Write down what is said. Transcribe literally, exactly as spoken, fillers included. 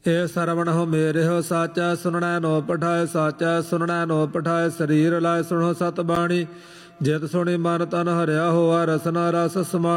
ਇਹ ਸਰਵਣ ਹੋ ਮੇਰੇ ਹੋ ਸਾਚਾ ਸੁਣਨਾ ਨੋ ਪਠਾਏ ਸਾਚਾ ਸੁਣਨਾ ਨੋ ਪਠਾਏ ਸਰੀਰ ਲਾਇ ਸੁਣੋ ਸਤ ਬਾਣੀ ਜਿਤ ਸੁਣੀ ਮਨ ਤਨ ਹਰਿਆ ਹੋਆ ਰਸਨਾ ਰਸ ਸਮਾ